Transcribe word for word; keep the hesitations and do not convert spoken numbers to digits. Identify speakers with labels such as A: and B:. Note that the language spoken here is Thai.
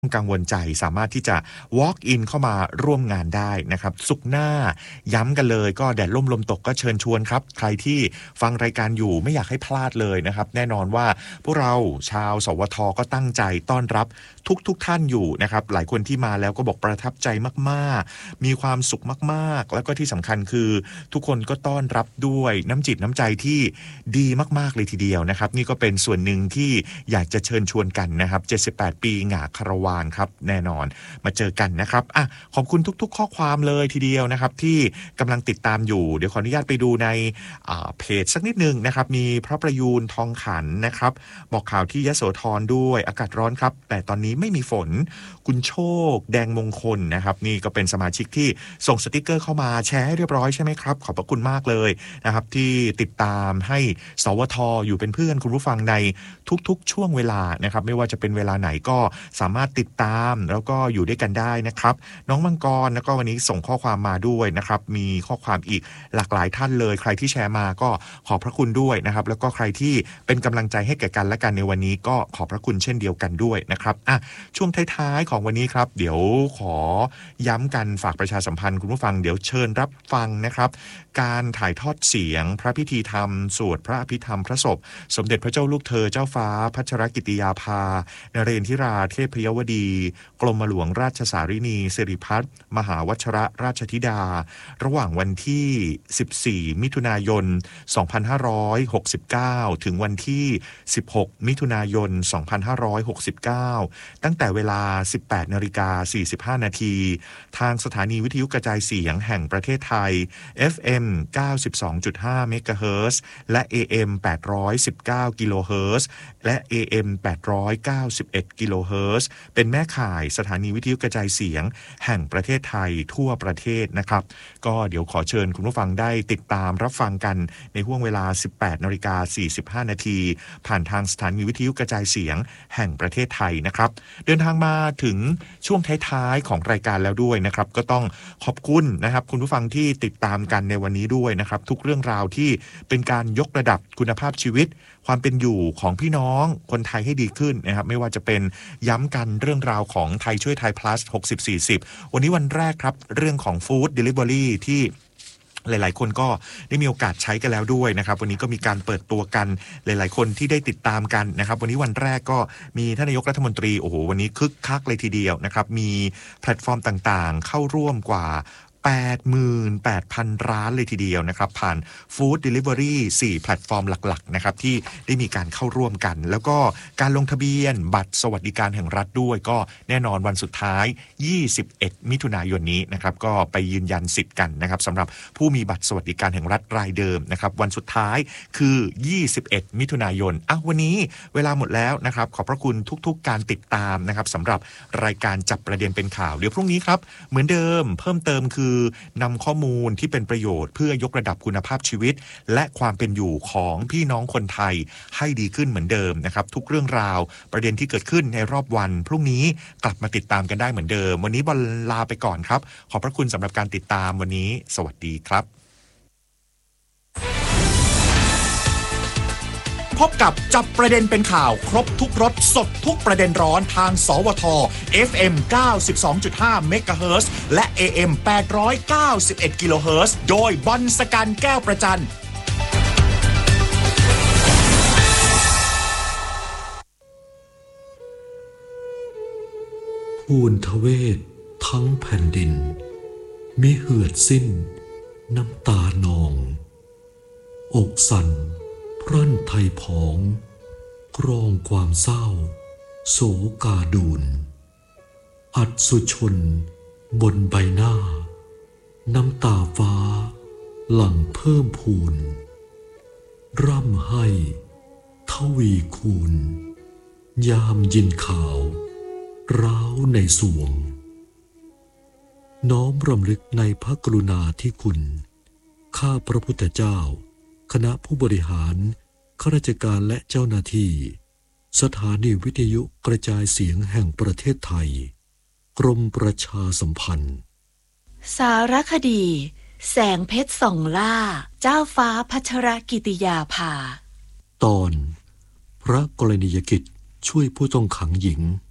A: กังวลใจสามารถที่จะ walk in เข้ามาร่วมงานได้นะครับศุกร์หน้าย้ำกันเลยก็แดดร่มลมตกก็เชิญชวนครับใครที่ฟังรายการอยู่ไม่อยากให้พลาดเลยนะครับแน่นอนว่าพวกเราชาวสวทก็ตั้งใจต้อนรับทุกๆ ท่านอยู่นะครับหลายคนที่มาแล้วก็บอกประทับใจมากๆมีความสุขมากๆแล้วก็ที่สำคัญคือทุกคนก็ต้อนรับด้วยน้ำจิตน้ำใจที่ดีมากๆเลยทีเดียวนะครับนี่ก็เป็นส่วนหนึ่งที่อยากจะเชิญชวนกันนะครับเจ็ดสิบแปดปีหงาคารวาลครับแน่นอนมาเจอกันนะครับอ่ะขอบคุณทุกๆข้อความเลยทีเดียวนะครับที่กำลังติดตามอยู่เดี๋ยวขออนุญาตไปดูในเพจสักนิดนึงนะครับมีพระประยูนทองขันนะครับบอกข่าวที่ยโสธรด้วยอากาศร้อนครับแต่ตอนนี้ไม่มีฝนคุณโชคแดงมงคลนะครับนี่ก็เป็นสมาชิกที่ส่งสติกเกอร์เข้ามาแชร์ให้เรียบร้อยใช่ไหมครับขอบพระคุณมากเลยนะครับที่ติดตามให้สวทอยู่เป็นเพื่อนคุณผู้ฟังในทุกๆช่วงเวลานะครับไม่ว่าจะเป็นเวลาไหนก็สามารถติดตามแล้วก็อยู่ด้วยกันได้นะครับน้องมังกรแล้วก็วันนี้ส่งข้อความมาด้วยนะครับมีข้อความอีกหลากหลายท่านเลยใครที่แชร์มาก็ขอบพระคุณด้วยนะครับแล้วก็ใครที่เป็นกำลังใจให้แก่กันและกันในวันนี้ก็ขอบพระคุณเช่นเดียวกันด้วยนะครับอ่ะช่วงท้ายๆของวันนี้ครับเดี๋ยวขอย้ำกันฝากประชาสัมพันธ์คุณผู้ฟังเดี๋ยวเชิญรับฟังนะครับการถ่ายทอดเสียงพระพิธีธรรมสวดพระอภิธรรมพระศพสมเด็จพระเจ้าลูกเธอเจ้าฟ้าพัชรกิติยาภานเรนทิราเทพยวดีกรมหลวงราชสารินีสิริพัฒน์มหาวัชรราชธิดาระหว่างวันที่สิบสี่มิถุนายนสองพันห้าร้อยหกสิบเก้าถึงวันที่สิบหกมิถุนายนสองพันห้าร้อยหกสิบเก้าตั้งแต่เวลา สิบแปดนาฬิกาสี่สิบห้านาทีทางสถานีวิทยุกระจายเสียงแห่งประเทศไทย เอฟ เอ็ม เก้าสิบสองจุดห้า เมกะเฮิรตซ์และ เอ เอ็ม แปดร้อยสิบเก้า กิโลเฮิรตซ์และ เอ เอ็ม แปดร้อยเก้าสิบเอ็ด กิโลเฮิรตซ์เป็นแม่ข่ายสถานีวิทยุกระจายเสียงแห่งประเทศไทยทั่วประเทศนะครับก็เดี๋ยวขอเชิญคุณผู้ฟังได้ติดตามรับฟังกันในห่วงเวลา สิบแปดนาฬิกาสี่สิบห้านาทีผ่านทางสถานีวิทยุกระจายเสียงแห่งประเทศไทยนะครับเดินทางมาถึงช่วงท้ายๆของรายการแล้วด้วยนะครับก็ต้องขอบคุณนะครับคุณผู้ฟังที่ติดตามกันในวันนี้ด้วยนะครับทุกเรื่องราวที่เป็นการยกระดับคุณภาพชีวิตความเป็นอยู่ของพี่น้องคนไทยให้ดีขึ้นนะครับไม่ว่าจะเป็นย้ำกันเรื่องราวของไทยช่วยไทย plus หกสิบ สี่สิบวันนี้วันแรกครับเรื่องของ food delivery ที่หลายๆคนก็ได้มีโอกาสใช้กันแล้วด้วยนะครับวันนี้ก็มีการเปิดตัวกันหลายๆคนที่ได้ติดตามกันนะครับวันนี้วันแรกก็มีท่านนายกรัฐมนตรีโอ้โหวันนี้คึกคักเลยทีเดียวนะครับมีแพลตฟอร์มต่างๆเข้าร่วมกว่าแปดหมื่นแปดพัน ร้านเลยทีเดียวนะครับผ่าน Food Delivery สี่แพลตฟอร์มหลักๆนะครับที่ได้มีการเข้าร่วมกันแล้วก็การลงทะเบียนบัตรสวัสดิการแห่งรัฐด้วยก็แน่นอนวันสุดท้ายยี่สิบเอ็ดมิถุนายนนี้นะครับก็ไปยืนยันสิทธิ์กันนะครับสำหรับผู้มีบัตรสวัสดิการแห่งรัฐรายเดิมนะครับวันสุดท้ายคือยี่สิบเอ็ดมิถุนายนอ่ะวันนี้เวลาหมดแล้วนะครับขอบพระคุณทุกๆการติดตามนะครับสำหรับรายการจับประเด็นเป็นข่าวเดี๋ยวพรุ่งนี้ครับเหมือนเดิมเพิ่มเติมคือคือนำข้อมูลที่เป็นประโยชน์เพื่อยกระดับคุณภาพชีวิตและความเป็นอยู่ของพี่น้องคนไทยให้ดีขึ้นเหมือนเดิมนะครับทุกเรื่องราวประเด็นที่เกิดขึ้นในรอบวันพรุ่งนี้กลับมาติดตามกันได้เหมือนเดิมวันนี้บอลลาไปก่อนครับขอบพระคุณสำหรับการติดตามวันนี้สวัสดีครับพบกับจับประเด็นเป็นข่าวครบทุกรสสดทุกประเด็นร้อนทางสวท เอฟ เอ็ม เก้าสิบสองจุดห้า เมกะเฮิรตซ์และ เอ เอ็ม แปดร้อยเก้าสิบเอ็ด กิโลเฮิรตซ์โดยบอลสกันแก้วประจัน
B: ภูนทเวศทั้งแผ่นดินมิเหือดสิ้นน้ำตานองอกสั่นพรั่นไทยผองกรองความเศร้าโศกาดูนอัศชนบนใบหน้าน้ำตาฟ้าหลั่งเพิ่มพูนร่ำให้ทวีคูณยามยินข่าวร้าวในสวงน้อมรำลึกในพระกรุณาธิคุณข้าพระพุทธเจ้าคณะผู้บริหารข้าราชการและเจ้าหน้าที่สถานีวิทยุกระจายเสียงแห่งประเทศไทยกรมประชาสัมพันธ์
C: สารคดีแสงเพชรส่องล่าเจ้าฟ้าพัชรกิติยาภา
B: ตอนพระกรณียกิจช่วยผู้ต้องขังหญิง